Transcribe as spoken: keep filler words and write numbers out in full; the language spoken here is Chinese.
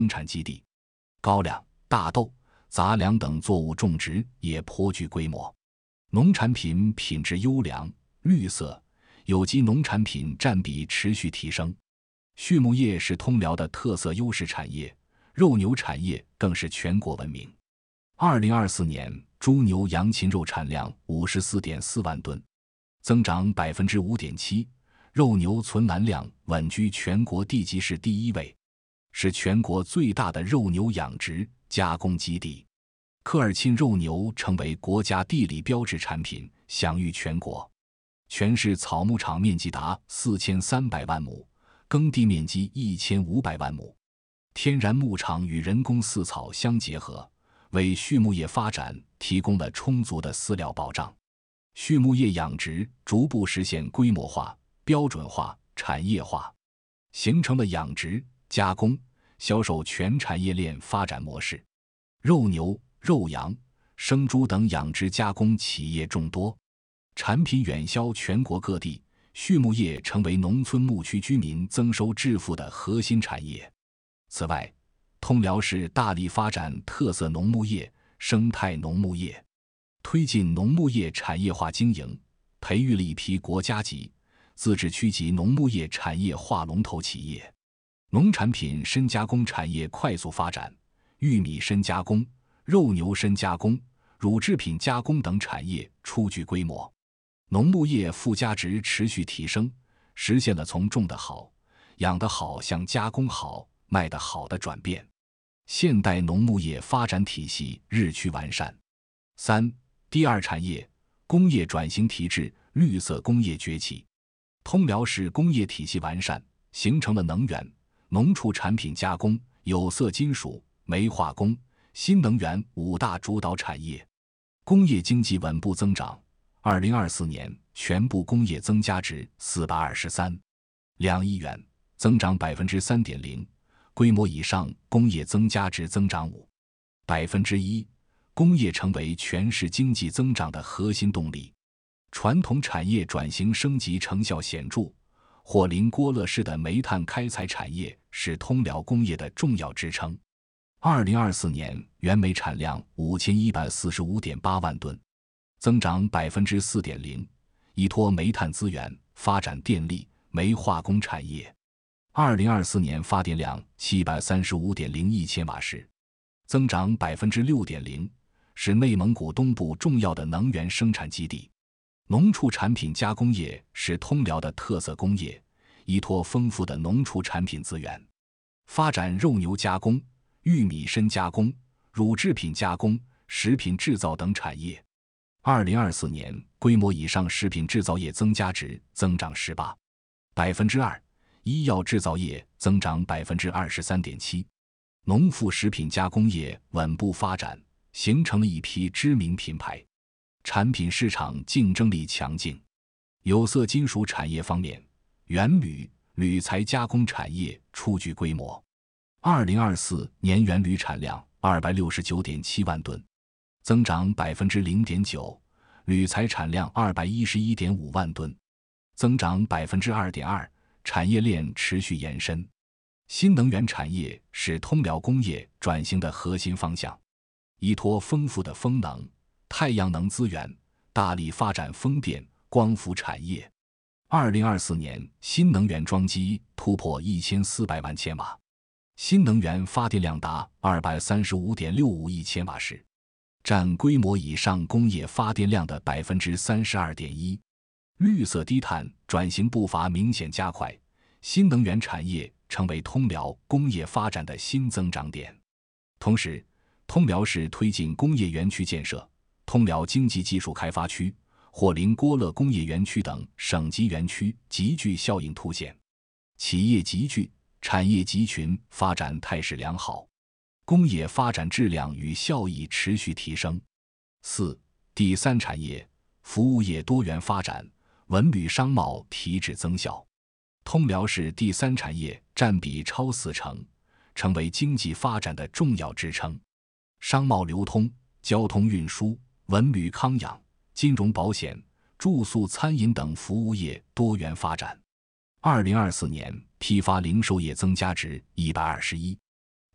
生产基地，高粱、大豆、杂粮等作物种植也颇具规模。农产品品质优良、绿色、有机农产品占比持续提升。畜牧业是通辽的特色优势产业，肉牛产业更是全国闻名。二零二四年猪牛羊禽肉产量 五十四点四万吨，增长 百分之五点七， 肉牛存栏量稳居全国地级市第一位，是全国最大的肉牛养殖加工基地。科尔沁肉牛成为国家地理标志产品，享誉全国。全市草牧场面积达四千三百万亩，耕地面积一千五百万亩。天然牧场与人工饲草相结合，为畜牧业发展提供了充足的饲料保障。畜牧业养殖逐步实现规模化、标准化、产业化，形成了养殖、加工、销售全产业链发展模式。肉牛、肉羊、生猪等养殖加工企业众多，产品远销全国各地，畜牧业成为农村牧区居民增收致富的核心产业。此外，通辽市大力发展特色农牧业、生态农牧业，推进农牧业产业化经营，培育了一批国家级、自治区级农牧业产业化龙头企业。农产品深加工产业快速发展，玉米深加工、肉牛深加工、乳制品加工等产业初具规模。农牧业附加值持续提升，实现了从种得好、养得好向加工好、卖得好的转变。现代农牧业发展体系日趋完善。三、第二产业，工业转型提质，绿色工业崛起。通辽市工业体系完善，形成了能源、农畜产品加工、有色金属、煤化工、新能源五大主导产业，工业经济稳步增长。二零二四年全部工业增加值四百二十三两亿元，增长 百分之三点零， 规模以上工业增加值增长 百分之一， 工业成为全市经济增长的核心动力。传统产业转型升级成效显著，霍林郭勒市的煤炭开采产业是通辽工业的重要支撑。二零二四年原煤产量 五千一百四十五点八万吨，增长 百分之四点零， 依托煤炭资源发展电力、煤化工产业。二零二四年发电量 七百三十五点零亿千瓦时，增长 百分之六点零， 是内蒙古东部重要的能源生产基地。农畜产品加工业是通辽的特色工业，依托丰富的农畜产品资源，发展肉牛加工、玉米深加工、乳制品加工、食品制造等产业。二零二四年规模以上食品制造业增加值增长 百分之十八， 医药制造业增长 百分之二十三点七， 农副食品加工业稳步发展，形成了一批知名品牌，产品市场竞争力强劲。有色金属产业方面，原铝、铝材加工产业初具规模。二零二四年原铝产量 二百六十九点七万吨，增长 百分之零点九， 铝材产量 二百一十一点五万吨，增长 百分之二点二， 产业链持续延伸。新能源产业是通辽工业转型的核心方向，依托丰富的风能、太阳能资源，大力发展风电、光伏产业。二零二四年新能源装机突破一千四百万千瓦，新能源发电量达 二百三十五点六五亿千瓦时，占规模以上工业发电量的 百分之三十二点一。 绿色低碳转型步伐明显加快，新能源产业成为通辽工业发展的新增长点。同时，通辽市推进工业园区建设，通辽经济技术开发区、霍林郭勒工业园区等省级园区集聚效应凸显，企业集聚、产业集群发展态势良好，工业发展质量与效益持续提升。四、第三产业，服务业多元发展，文旅商贸提质增效。通辽市第三产业占比超四成，成为经济发展的重要支撑。商贸流通、交通运输、文旅康养、金融保险、住宿餐饮等服务业多元发展。二零二四年批发零售业增加值一百二十一